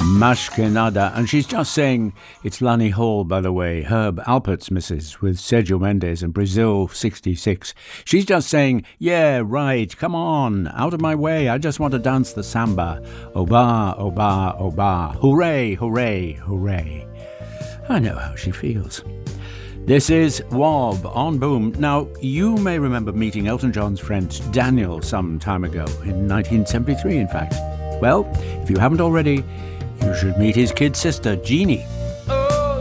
Mashkenada, and she's just saying it's Lani Hall, by the way, Herb Alpert's missus, with Sergio Mendes and Brazil 66. She's just saying, yeah, right, come on, out of my way, I just want to dance the samba. Oba, oba, oba, hooray, hooray, hooray. I know how she feels. This is Wob on Boom. Now, you may remember meeting Elton John's friend Daniel some time ago, in 1973 in fact. Well, if you haven't already, you should meet his kid sister, Jeannie.